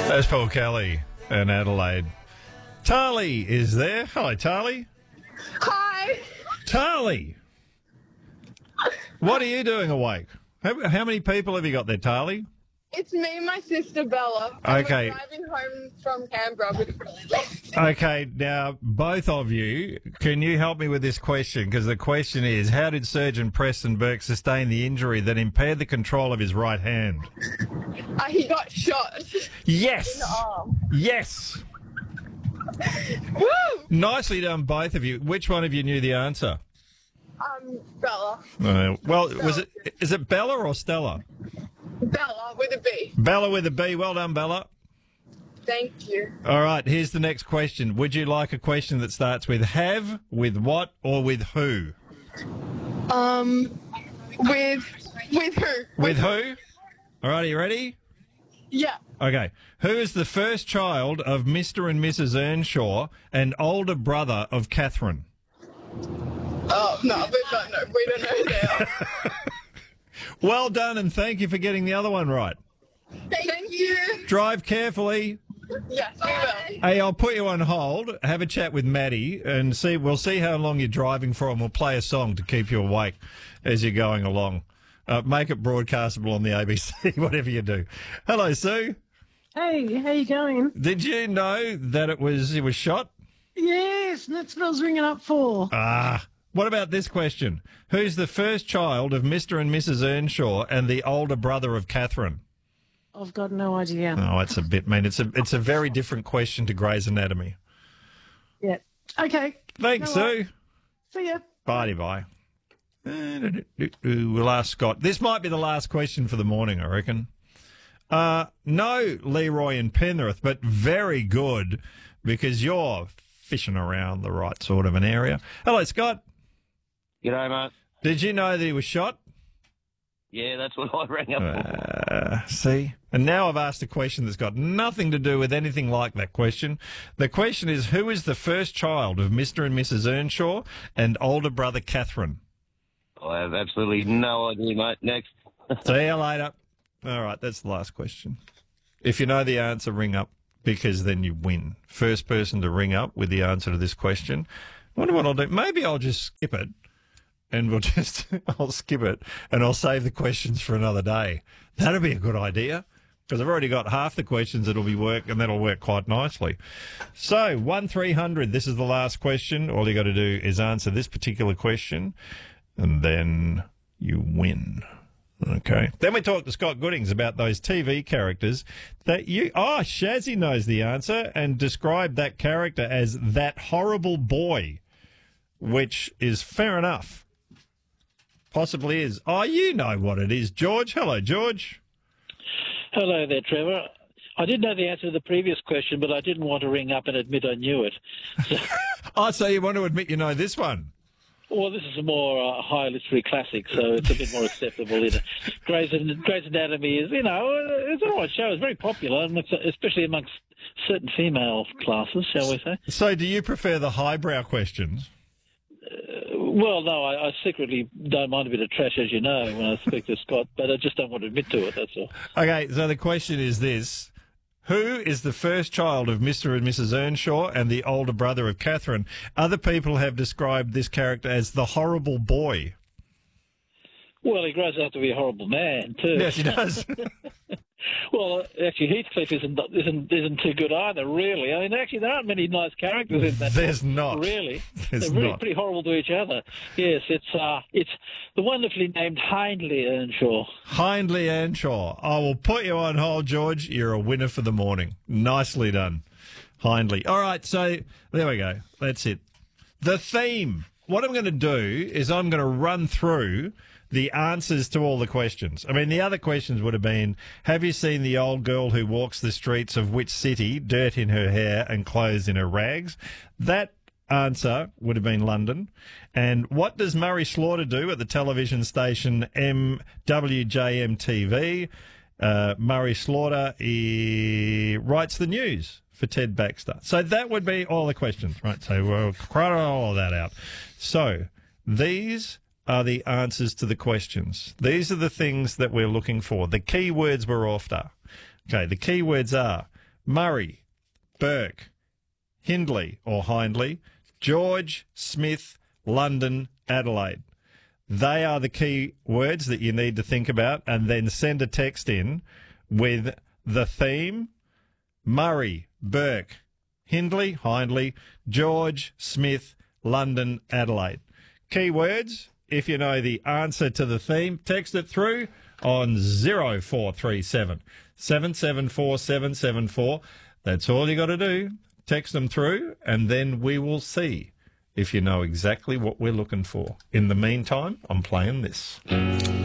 That's Paul Kelly in Adelaide. Tarly is there. Hello, Tarly. Hi. Tarly, what are you doing awake? How many people have you got there, Tarly? It's me and my sister Bella. Okay. We're driving home from Canberra, but it's really late. Okay, now, both of you, can you help me with this question? Because the question is, how did Surgeon Preston Burke sustain the injury that impaired the control of his right hand? He got shot. Yes! In the arm. Yes! Woo! Nicely done, both of you. Which one of you knew the answer? Bella. Is it Bella or Stella? Bella with a B. Bella with a B. Well done, Bella. Thank you. All right, here's the next question. Would you like a question that starts with have, with what, or with who? With who? With who? All right, are you ready? Yeah. Okay. Who is the first child of Mr. and Mrs. Earnshaw and older brother of Catherine? Oh, no, we don't know. We don't know now. Well done, and thank you for getting the other one right. Thank you. Drive carefully. Yes, we will. Hey, I'll put you on hold, have a chat with Maddie, and we'll see how long you're driving for, and we'll play a song to keep you awake as you're going along. Make it broadcastable on the ABC, whatever you do. Hello, Sue. Hey, how you going? Did you know that it was shot? Yes, that's what I was ringing up for. What about this question? Who's the first child of Mr. and Mrs. Earnshaw and the older brother of Catherine? I've got no idea. Oh, it's a bit mean. It's a very different question to Grey's Anatomy. Yeah. Okay. Thanks, Sue. See ya. Bye. We'll ask Scott. This might be the last question for the morning, I reckon. No, Leroy and Penrith, but very good because you're fishing around the right sort of an area. Hello, Scott. G'day, mate. Did you know that he was shot? Yeah, that's what I rang up for. See? And now I've asked a question that's got nothing to do with anything like that question. The question is, who is the first child of Mr. and Mrs. Earnshaw and older brother Catherine? I have absolutely no idea, mate. Next. See you later. All right, that's the last question. If you know the answer, ring up, because then you win. First person to ring up with the answer to this question. I wonder what I'll do. Maybe I'll just skip it. And I'll skip it and I'll save the questions for another day. That'll be a good idea because I've already got half the questions that'll work quite nicely. So 1300, this is the last question. All you got to do is answer this particular question and then you win. Okay. Then we talk to Scott Goodings about those TV characters that Shazzy knows the answer and described that character as that horrible boy, which is fair enough. Possibly is. Oh, you know what it is, George. Hello, George. Hello there, Trevor. I did know the answer to the previous question, but I didn't want to ring up and admit I knew it. So you want to admit you know this one? Well, this is a more high literary classic, so it's a bit more acceptable. Grey's Anatomy is, it's an alright show. It's very popular, especially amongst certain female classes, shall we say. So do you prefer the highbrow questions? Well, no, I secretly don't mind a bit of trash, as you know, when I speak to Scott, but I just don't want to admit to it, that's all. Okay, so the question is this. Who is the first child of Mr. and Mrs. Earnshaw and the older brother of Catherine? Other people have described this character as the horrible boy. Well, he grows up to be a horrible man, too. Yes, he does. Well, actually, Heathcliff isn't too good either, really. I mean, actually, there aren't many nice characters in that. There's not. Really. There's They're really not. pretty horrible to each other. Yes, it's the wonderfully named Hindley Earnshaw. Hindley Earnshaw. I will put you on hold, George. You're a winner for the morning. Nicely done. Hindley. All right, so there we go. That's it. The theme. What I'm going to do is I'm going to run through the answers to all the questions. I mean, the other questions would have been, have you seen the old girl who walks the streets of which city, dirt in her hair and clothes in her rags? That answer would have been London. And what does Murray Slaughter do at the television station WJM-TV? Murray Slaughter writes the news for Ted Baxter. So that would be all the questions, right? So we'll cry all of that out. So these are the answers to the questions. These are the things that we're looking for. The key words we're after. Okay, the key words are Murray, Burke, Hindley or Hindley, George, Smith, London, Adelaide. They are the key words that you need to think about, and then send a text in with the theme Murray, Burke, Hindley, Hindley, George, Smith, London, Adelaide. Key words, if you know the answer to the theme, text it through on 0437 774 774. That's all you got to do. Text them through, and then we will see if you know exactly what we're looking for. In the meantime, I'm playing this.